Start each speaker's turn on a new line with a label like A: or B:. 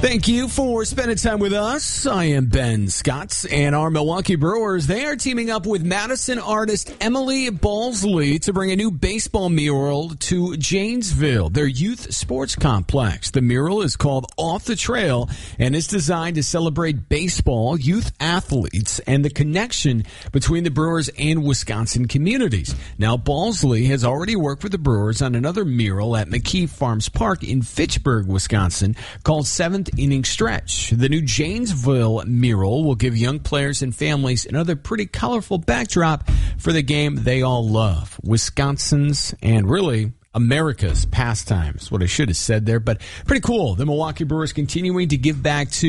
A: Thank you for spending time with us. I am Ben Scott, and our Milwaukee Brewers, they are teaming up with Madison artist Emily Balsley to bring a new baseball mural to Janesville, their youth sports complex. The mural is called Off the Trail and is designed to celebrate baseball, youth athletes, and the connection between the Brewers and Wisconsin communities. Now, Balsley has already worked with the Brewers on another mural at McKee Farms Park in Fitchburg, Wisconsin, called Seventh Inning Stretch. The new Janesville mural will give young players and families another pretty colorful backdrop for the game they all love. Wisconsin's and really America's pastimes. What I should have said there, but pretty cool. The Milwaukee Brewers continuing to give back to